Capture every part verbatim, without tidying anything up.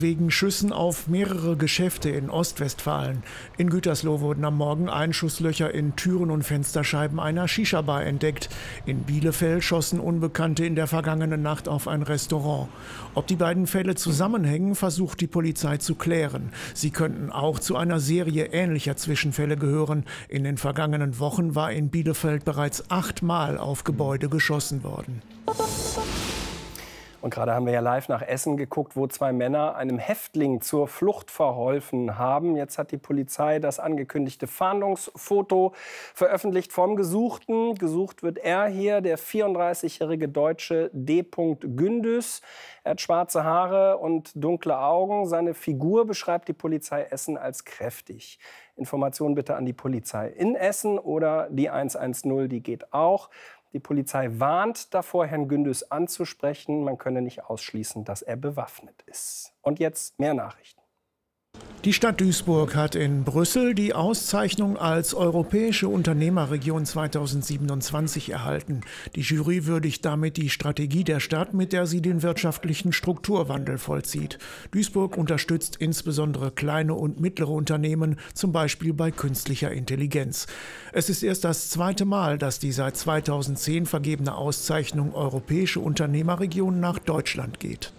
Wegen Schüssen auf mehrere Geschäfte in Ostwestfalen. In Gütersloh wurden am Morgen Einschusslöcher in Türen und Fensterscheiben einer Shisha-Bar entdeckt. In Bielefeld schossen Unbekannte in der vergangenen Nacht auf ein Restaurant. Ob die beiden Fälle zusammenhängen, versucht die Polizei zu klären. Sie könnten auch zu einer Serie ähnlicher Zwischenfälle gehören. In den vergangenen Wochen war in Bielefeld bereits achtmal auf Gebäude geschossen worden. Und gerade haben wir ja live nach Essen geguckt, wo zwei Männer einem Häftling zur Flucht verholfen haben. Jetzt hat die Polizei das angekündigte Fahndungsfoto veröffentlicht vom Gesuchten. Gesucht wird er hier, der vierunddreißigjährige Deutsche D. Gündüz. Er hat schwarze Haare und dunkle Augen. Seine Figur beschreibt die Polizei Essen als kräftig. Informationen bitte an die Polizei in Essen oder die hundertzehn, die geht auch. Die Polizei warnt davor, Herrn Gündüz anzusprechen. Man könne nicht ausschließen, dass er bewaffnet ist. Und jetzt mehr Nachrichten. Die Stadt Duisburg hat in Brüssel die Auszeichnung als Europäische Unternehmerregion zweitausendsiebenundzwanzig erhalten. Die Jury würdigt damit die Strategie der Stadt, mit der sie den wirtschaftlichen Strukturwandel vollzieht. Duisburg unterstützt insbesondere kleine und mittlere Unternehmen, zum Beispiel bei künstlicher Intelligenz. Es ist erst das zweite Mal, dass die seit zweitausendzehn vergebene Auszeichnung Europäische Unternehmerregion nach Deutschland geht.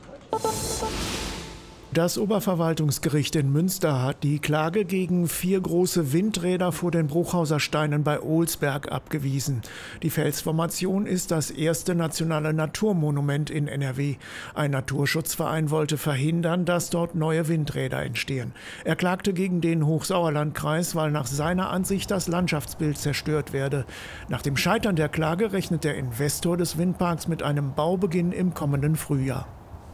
Das Oberverwaltungsgericht in Münster hat die Klage gegen vier große Windräder vor den Bruchhauser Steinen bei Olsberg abgewiesen. Die Felsformation ist das erste nationale Naturmonument in N R W. Ein Naturschutzverein wollte verhindern, dass dort neue Windräder entstehen. Er klagte gegen den Hochsauerlandkreis, weil nach seiner Ansicht das Landschaftsbild zerstört werde. Nach dem Scheitern der Klage rechnet der Investor des Windparks mit einem Baubeginn im kommenden Frühjahr.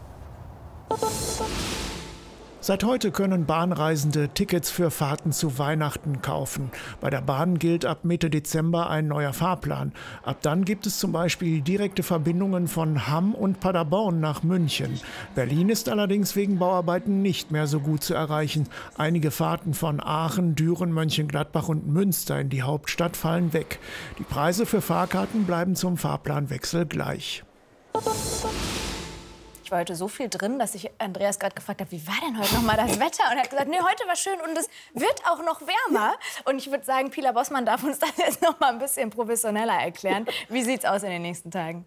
Seit heute können Bahnreisende Tickets für Fahrten zu Weihnachten kaufen. Bei der Bahn gilt ab Mitte Dezember ein neuer Fahrplan. Ab dann gibt es zum Beispiel direkte Verbindungen von Hamm und Paderborn nach München. Berlin ist allerdings wegen Bauarbeiten nicht mehr so gut zu erreichen. Einige Fahrten von Aachen, Düren, Mönchengladbach und Münster in die Hauptstadt fallen weg. Die Preise für Fahrkarten bleiben zum Fahrplanwechsel gleich. Ich war heute so viel drin, dass ich Andreas gerade gefragt habe, wie war denn heute noch mal das Wetter? Und er hat gesagt, nee, heute war schön und es wird auch noch wärmer. Und ich würde sagen, Pila Bossmann darf uns das jetzt noch mal ein bisschen professioneller erklären. Wie sieht es aus in den nächsten Tagen?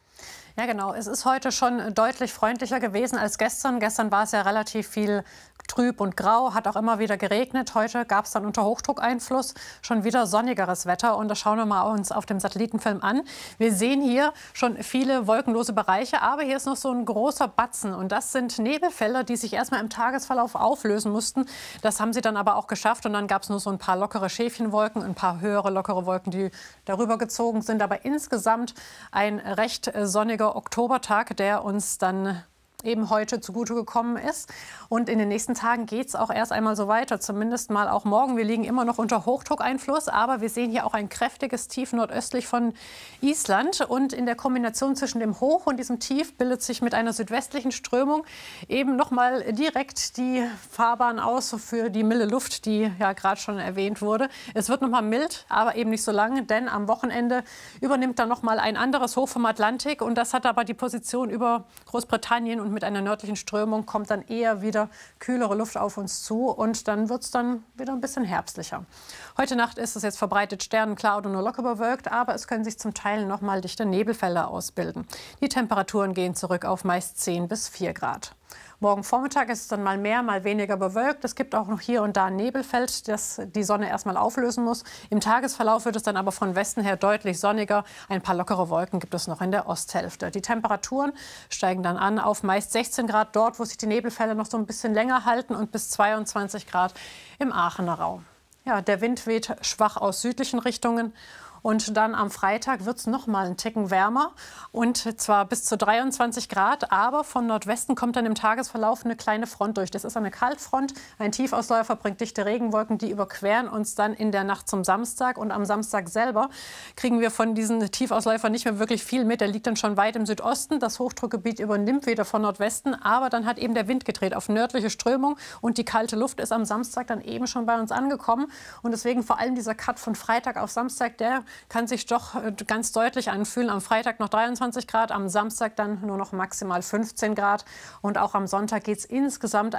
Ja, genau. Es ist heute schon deutlich freundlicher gewesen als gestern. Gestern war es ja relativ viel trüb und grau, hat auch immer wieder geregnet. Heute gab es dann unter Hochdruckeinfluss schon wieder sonnigeres Wetter. Und das schauen wir mal uns auf dem Satellitenfilm an. Wir sehen hier schon viele wolkenlose Bereiche, aber hier ist noch so ein großer Batzen. Und das sind Nebelfelder, die sich erstmal im Tagesverlauf auflösen mussten. Das haben sie dann aber auch geschafft. Und dann gab es nur so ein paar lockere Schäfchenwolken, ein paar höhere lockere Wolken, die darüber gezogen sind. Aber insgesamt ein recht sonniger Oktobertag, der uns dann eben heute zugute gekommen ist. Und in den nächsten Tagen geht es auch erst einmal so weiter, zumindest mal auch morgen. Wir liegen immer noch unter Hochdruckeinfluss, aber wir sehen hier auch ein kräftiges Tief nordöstlich von Island. Und in der Kombination zwischen dem Hoch und diesem Tief bildet sich mit einer südwestlichen Strömung eben noch mal direkt die Fahrbahn aus für die milde Luft, die ja gerade schon erwähnt wurde. Es wird noch mal mild, aber eben nicht so lange, denn am Wochenende übernimmt dann noch mal ein anderes Hoch vom Atlantik. Und das hat aber die Position über Großbritannien und mit einer nördlichen Strömung kommt dann eher wieder kühlere Luft auf uns zu und dann wird es dann wieder ein bisschen herbstlicher. Heute Nacht ist es jetzt verbreitet sternenklar oder nur locker bewölkt, aber es können sich zum Teil noch mal dichte Nebelfelder ausbilden. Die Temperaturen gehen zurück auf meist zehn bis vier Grad. Morgen Vormittag ist es dann mal mehr, mal weniger bewölkt. Es gibt auch noch hier und da ein Nebelfeld, das die Sonne erstmal auflösen muss. Im Tagesverlauf wird es dann aber von Westen her deutlich sonniger. Ein paar lockere Wolken gibt es noch in der Osthälfte. Die Temperaturen steigen dann an auf meist sechzehn Grad dort, wo sich die Nebelfelder noch so ein bisschen länger halten und bis zweiundzwanzig Grad im Aachener Raum. Ja, der Wind weht schwach aus südlichen Richtungen. Und dann am Freitag wird es noch mal einen Ticken wärmer und zwar bis zu dreiundzwanzig Grad. Aber von Nordwesten kommt dann im Tagesverlauf eine kleine Front durch. Das ist eine Kaltfront. Ein Tiefausläufer bringt dichte Regenwolken, die überqueren uns dann in der Nacht zum Samstag. Und am Samstag selber kriegen wir von diesen Tiefausläufern nicht mehr wirklich viel mit. Der liegt dann schon weit im Südosten. Das Hochdruckgebiet übernimmt wieder von Nordwesten. Aber dann hat eben der Wind gedreht auf nördliche Strömung. Und die kalte Luft ist am Samstag dann eben schon bei uns angekommen. Und deswegen vor allem dieser Cut von Freitag auf Samstag, der kann sich doch ganz deutlich anfühlen. Am Freitag noch dreiundzwanzig Grad, am Samstag dann nur noch maximal fünfzehn Grad. Und auch am Sonntag geht es insgesamt